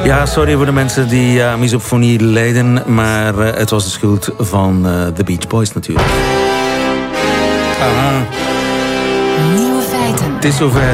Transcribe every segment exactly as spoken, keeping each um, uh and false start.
Ja, sorry voor de mensen die uh, misofonie lijden, maar uh, het was de schuld van uh, de Beach Boys natuurlijk. Aha. Nieuwe feiten. Het is zover.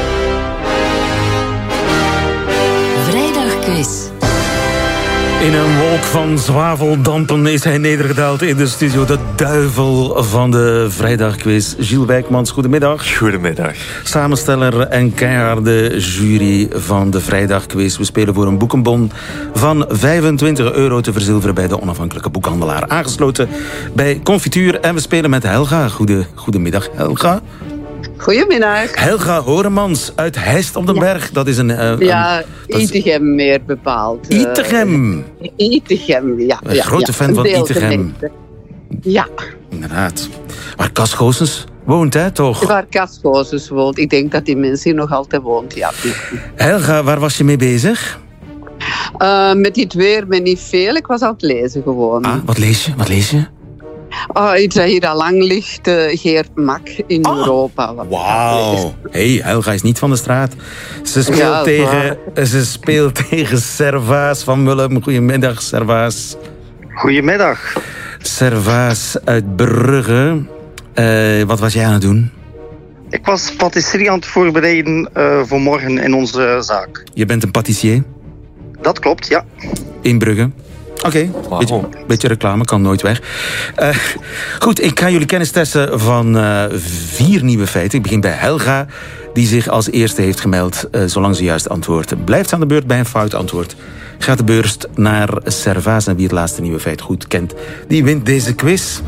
Vrijdagquiz. In een wolk van zwaveldampen is hij nedergedaald in de studio. De duivel van de vrijdagquiz. Gilles Wijkmans, goedemiddag. Goedemiddag. Samensteller en keiharde jury van de vrijdagquiz. We spelen voor een boekenbon van vijfentwintig euro te verzilveren bij de onafhankelijke boekhandelaar. Aangesloten bij Confituur. En we spelen met Helga. Goede, goedemiddag, Helga. Goedemiddag. Helga Horemans uit Heist op den Ja. Berg. Dat is een... Uh, Ja, een, Itegem meer bepaald. Itegem. Uh, Itegem, ja. Een ja, grote ja. fan van Een Itegem. deelgemeente. Ja. Inderdaad. Waar Cas Goossens woont, hè, toch? Waar Cas Goossens woont. Ik denk dat die mensen hier nog altijd woont, ja. Helga, waar was je mee bezig? Uh, met dit weer met niet veel. Ik was aan het lezen gewoon. Ah, wat lees je? Wat lees je? Oh, iets dat hier al lang ligt. Uh, Geert Mak in Ah. Europa. Wat Wauw. Hey, Helga is niet van de straat. Ze speelt, Ja, tegen, ze speelt tegen Servaas van Mullum. Goedemiddag, Servaas. Goedemiddag. Servaas uit Brugge. Uh, wat was jij aan het doen? Ik was patisserie aan het voorbereiden uh, voor morgen in onze zaak. Je bent een patissier? Dat klopt, ja. In Brugge. Oké, okay. Wow. beetje, beetje reclame, kan nooit weg. Uh, goed, ik ga jullie kennis testen van uh, vier nieuwe feiten. Ik begin bij Helga, die zich als eerste heeft gemeld, uh, zolang ze juist antwoordt. Blijft aan de beurt bij een fout antwoord. Gaat de beurt naar Servaas en wie het laatste nieuwe feit goed kent, die wint deze quiz.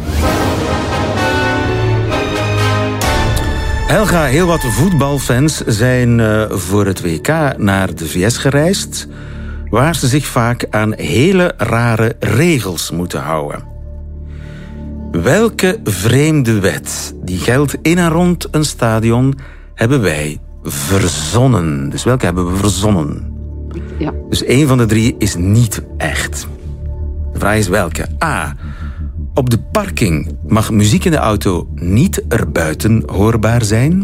Helga, heel wat voetbalfans zijn uh, voor het W K naar de V S gereisd, waar ze zich vaak aan hele rare regels moeten houden. Welke vreemde wet die geldt in en rond een stadion hebben wij verzonnen? Dus welke hebben we verzonnen? Ja. Dus één van de drie is niet echt. De vraag is welke? A. Op de parking mag muziek in de auto niet erbuiten hoorbaar zijn.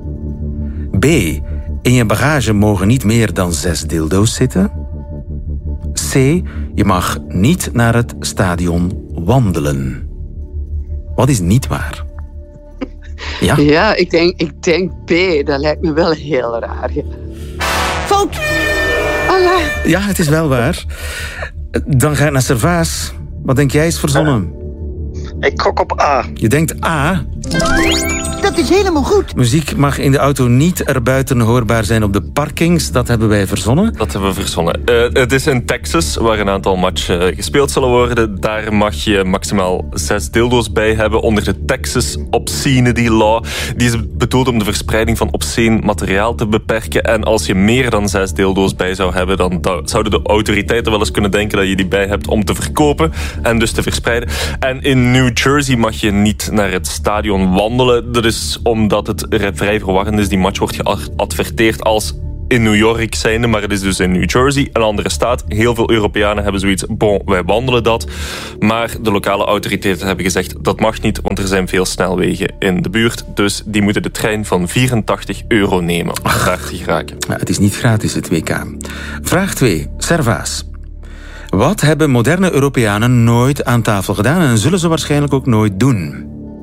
B. In je bagage mogen niet meer dan zes dildo's zitten. C. Je mag niet naar het stadion wandelen. Wat is niet waar? Ja? Ja, ik denk, ik denk B. Dat lijkt me wel heel raar. Ja. Fout! Allah. Ja, het is wel waar. Dan ga ik naar Servaas. Wat denk jij is verzonnen? Ik gok op A. Je denkt A. Dat is helemaal goed. Muziek mag in de auto niet erbuiten hoorbaar zijn op de parkings. Dat hebben wij verzonnen. Dat hebben we verzonnen. Uh, het is in Texas, waar een aantal matchen gespeeld zullen worden. Daar mag je maximaal zes dildo's bij hebben onder de Texas Obscenity Law. Die is bedoeld om de verspreiding van obscene materiaal te beperken. En als je meer dan zes dildo's bij zou hebben, dan zouden de autoriteiten wel eens kunnen denken dat je die bij hebt om te verkopen en dus te verspreiden. En in New Jersey mag je niet naar het stadion wandelen. Dat is omdat het vrij verwarrend is. Die match wordt geadverteerd als in New York zijnde, maar het is dus in New Jersey, een andere staat. Heel veel Europeanen hebben zoiets, bon, wij wandelen dat. Maar de lokale autoriteiten hebben gezegd, dat mag niet, want er zijn veel snelwegen in de buurt. Dus die moeten de trein van vierentachtig euro nemen om daar te geraken. Ja, het is niet gratis, het W K. Vraag twee. Servaas. Wat hebben moderne Europeanen nooit aan tafel gedaan en zullen ze waarschijnlijk ook nooit doen?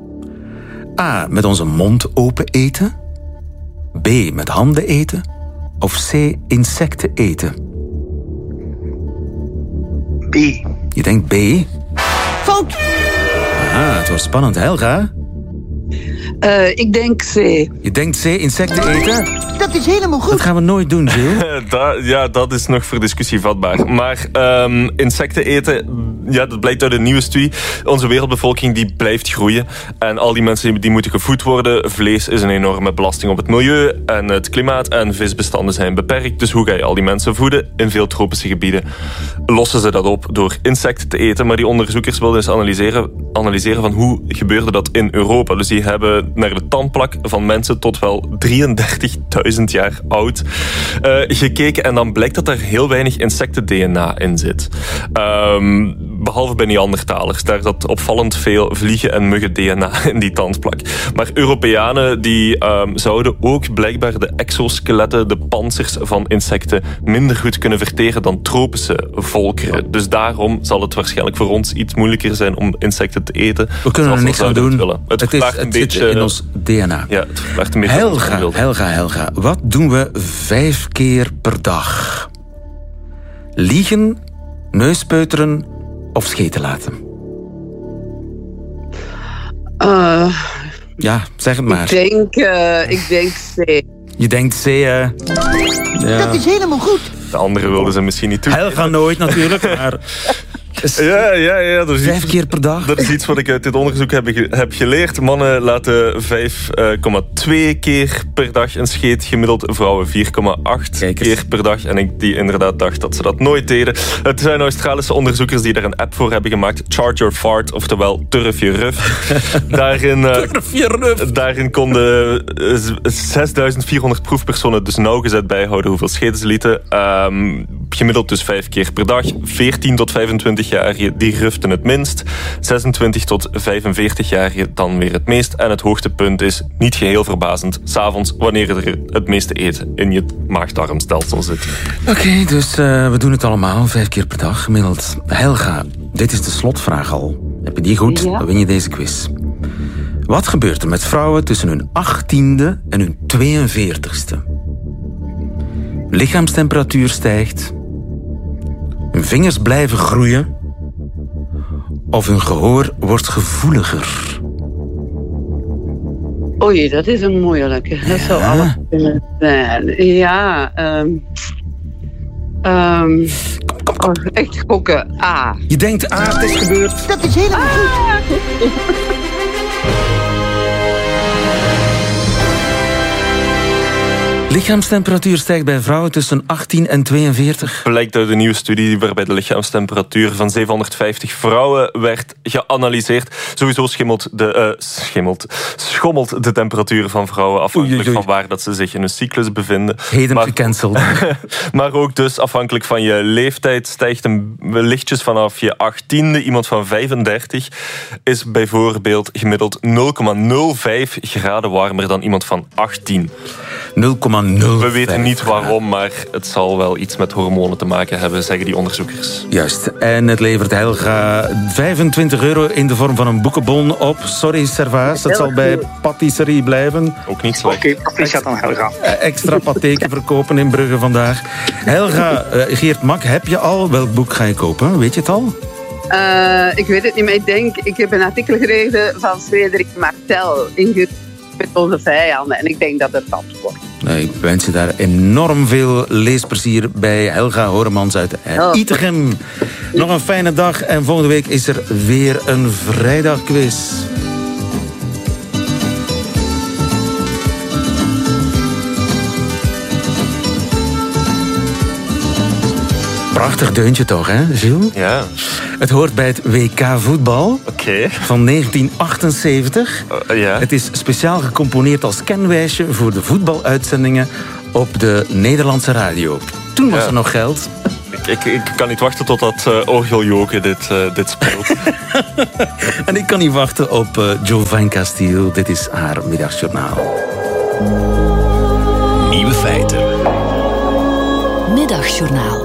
A. Met onze mond open eten. B. Met handen eten. Of C. Insecten eten. B. Je denkt B? Fout. Ah, het wordt spannend. Helga? Uh, ik denk C. Je denkt C. Insecten eten? Dat is helemaal goed. Dat gaan we nooit doen, Gilles. Da, ja, dat is nog voor discussie vatbaar. Maar um, insecten eten, ja, dat blijkt uit een nieuwe studie. Onze wereldbevolking die blijft groeien. En al die mensen die moeten gevoed worden. Vlees is een enorme belasting op het milieu en het klimaat. En visbestanden zijn beperkt. Dus hoe ga je al die mensen voeden? In veel tropische gebieden lossen ze dat op door insecten te eten. Maar die onderzoekers wilden eens analyseren, analyseren van hoe gebeurde dat in Europa. Dus die hebben naar de tandplak van mensen tot wel drieëndertigduizend jaar oud uh, gekeken. En dan blijkt dat er heel weinig insecten-D N A in zit. Um, behalve bij Neandertalers. Daar zat opvallend veel vliegen- en muggen-D N A in die tandplak. Maar Europeanen die um, zouden ook blijkbaar de exoskeletten, de panzers van insecten, minder goed kunnen verteren dan tropische volkeren. Dus daarom zal het waarschijnlijk voor ons iets moeilijker zijn om insecten te eten. We kunnen er niks aan doen. Het, het, is, het een beetje, zit in ons D N A. Ja, het verklaart een beetje. Helga, Helga, Helga. Wat doen we vijf keer per dag? Liegen, neuspeuteren of scheten laten? Uh, ja, zeg het maar. Ik denk, uh, ik denk C. Je denkt C, hè? Ja. Dat is helemaal goed. De anderen wilden ze misschien niet toe. Helga nooit natuurlijk, maar... Ja, ja, ja. Dat is Vijf iets, keer per dag? Dat is iets wat ik uit dit onderzoek heb, heb geleerd. Mannen laten vijf komma twee keer per dag een scheet. Gemiddeld vrouwen vier komma acht keer per dag. En ik die inderdaad dacht dat ze dat nooit deden. Het zijn Australische onderzoekers die daar een app voor hebben gemaakt. Charge Your Fart, oftewel Turf je Ruf. Daarin, uh, Turf je Ruf. Daarin konden uh, zesduizend vierhonderd proefpersonen dus nauwgezet bijhouden hoeveel scheten ze lieten. Um, gemiddeld dus vijf keer per dag. veertien tot vijfentwintig jaar die ruften het minst. zesentwintig tot vijfenveertig jaar dan weer het meest. En het hoogtepunt is, niet geheel verbazend, 's avonds wanneer er het meeste eten in je maag-darmstelsel zit. Oké, okay, dus uh, we doen het allemaal vijf keer per dag gemiddeld. Helga, dit is de slotvraag al. Heb je die goed? Ja. Dan win je deze quiz. Wat gebeurt er met vrouwen tussen hun achttiende en hun tweeënveertigste? Lichaamstemperatuur stijgt. Hun vingers blijven groeien. Of hun gehoor wordt gevoeliger. Oei, dat is een moeilijke. Dat zou ja. alles kunnen zijn. Ja, um, um, kom, kom, kom. Oh, echt gokken. A. Je denkt, ah, het is gebeurd. Dat is helemaal goed. Lichaamstemperatuur stijgt bij vrouwen tussen achttien en tweeënveertig. Blijkt uit een nieuwe studie waarbij de lichaamstemperatuur van zevenhonderdvijftig vrouwen werd geanalyseerd. Sowieso schimmelt de, uh, schimmelt, schommelt de temperatuur van vrouwen afhankelijk oei, oei, oei. van waar dat ze zich in hun cyclus bevinden. Heden gecanceld. Maar ook dus afhankelijk van je leeftijd stijgt een lichtjes vanaf je achttiende. Iemand van vijfendertig is bijvoorbeeld gemiddeld nul komma nul vijf graden warmer dan iemand van achttien. nul komma nul vijf. We weten niet waarom, maar het zal wel iets met hormonen te maken hebben, zeggen die onderzoekers. Juist. En het levert Helga vijfentwintig euro in de vorm van een boekenbon op. Sorry, Servaas, het zal bij patisserie blijven. Ook niet slecht. Oké, proficiat aan Helga. Extra patheken verkopen in Brugge vandaag. Helga, uh, Geert Mak, heb je al? Welk boek ga je kopen? Weet je het al? Uh, ik weet het niet, maar ik denk... Ik heb een artikel gelezen van Frederik Martel in met onze vijanden. En ik denk dat het dat wordt. Ik wens je daar enorm veel leesplezier bij Helga Horemans uit Ittegem. Nog een fijne dag en volgende week is er weer een vrijdagquiz. Prachtig deuntje toch, hè, Gilles? Ja. Het hoort bij het W K voetbal okay. van negentien achtenzeventig. Uh, ja. Het is speciaal gecomponeerd als kenwijsje voor de voetbaluitzendingen op de Nederlandse radio. Toen was ja. er nog geld. Ik, ik, ik kan niet wachten totdat uh, Orgeljoke dit, uh, dit speelt. En ik kan niet wachten op uh, Jovine Castiel. Dit is haar Middagjournaal. Nieuwe feiten. Middagjournaal.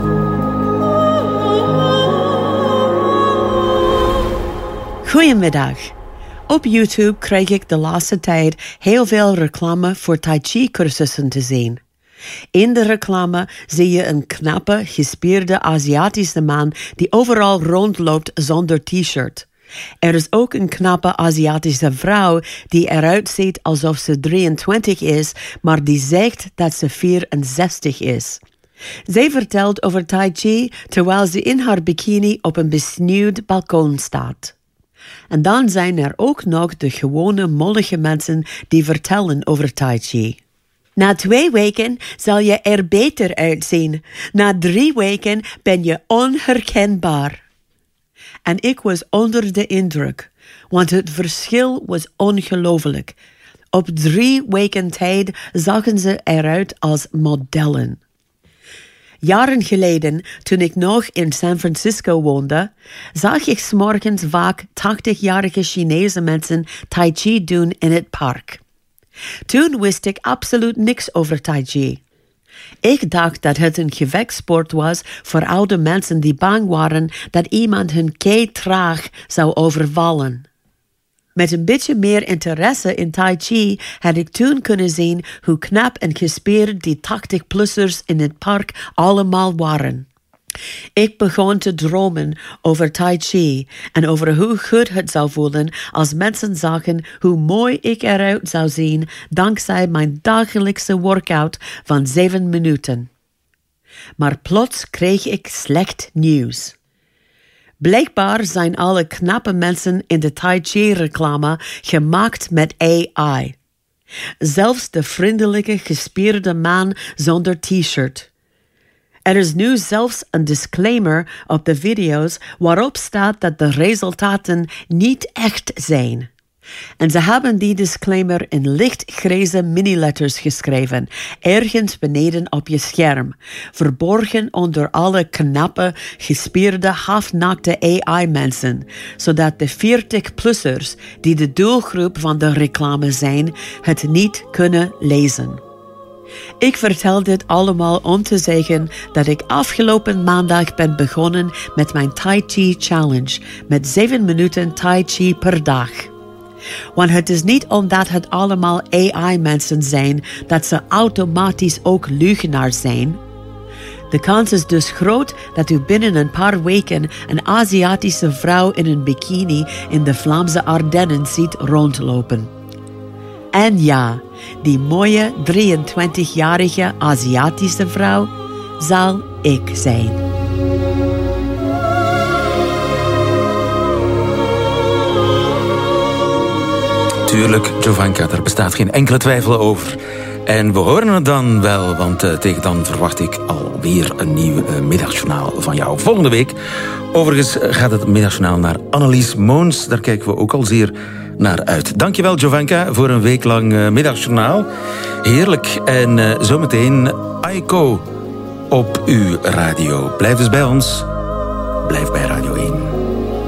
Goedemiddag. Op YouTube krijg ik de laatste tijd heel veel reclame voor Tai Chi cursussen te zien. In de reclame zie je een knappe, gespierde Aziatische man die overal rondloopt zonder t-shirt. Er is ook een knappe Aziatische vrouw die eruit ziet alsof ze drieëntwintig is, maar die zegt dat ze vierenzestig is. Zij vertelt over Tai Chi terwijl ze in haar bikini op een besneeuwd balkon staat. En dan zijn er ook nog de gewone mollige mensen die vertellen over Tai Chi. Na twee weken zal je er beter uitzien. Na drie weken ben je onherkenbaar. En ik was onder de indruk. Want het verschil was ongelooflijk. Op drie weken tijd zagen ze eruit als modellen. Jaren geleden, toen ik nog in San Francisco woonde, zag ik 's morgens vaak tachtigjarige Chinese mensen Tai Chi doen in het park. Toen wist ik absoluut niks over Tai Chi. Ik dacht dat het een gevechtssport was voor oude mensen die bang waren dat iemand hun kei traag zou overvallen. Met een beetje meer interesse in Tai Chi had ik toen kunnen zien hoe knap en gespierd die tachtig-plussers in het park allemaal waren. Ik begon te dromen over Tai Chi en over hoe goed het zou voelen als mensen zagen hoe mooi ik eruit zou zien dankzij mijn dagelijkse workout van zeven minuten. Maar plots kreeg ik slecht nieuws. Blijkbaar zijn alle knappe mensen in de Tai Chi-reclame gemaakt met A I. Zelfs de vriendelijke, gespierde man zonder t-shirt. Er is nu zelfs een disclaimer op de video's waarop staat dat de resultaten niet echt zijn. En ze hebben die disclaimer in lichtgrijze mini-letters geschreven, ergens beneden op je scherm, verborgen onder alle knappe, gespierde, halfnaakte A I-mensen, zodat de veertig-plussers, die de doelgroep van de reclame zijn, het niet kunnen lezen. Ik vertel dit allemaal om te zeggen dat ik afgelopen maandag ben begonnen met mijn Tai Chi Challenge, met zeven minuten Tai Chi per dag. Want het is niet omdat het allemaal A I-mensen zijn dat ze automatisch ook leugenaars zijn. De kans is dus groot dat u binnen een paar weken een Aziatische vrouw in een bikini in de Vlaamse Ardennen ziet rondlopen. En ja, die mooie drieëntwintigjarige Aziatische vrouw zal ik zijn. Tuurlijk, Jovanka, er bestaat geen enkele twijfel over. En we horen het dan wel, want uh, tegen dan verwacht ik alweer een nieuw uh, middagjournaal van jou. Volgende week, overigens, gaat het middagjournaal naar Annelies Moons. Daar kijken we ook al zeer naar uit. Dankjewel, Jovanka, voor een week lang uh, middagjournaal. Heerlijk. En uh, zometeen Aiko op uw radio. Blijf dus bij ons. Blijf bij Radio één.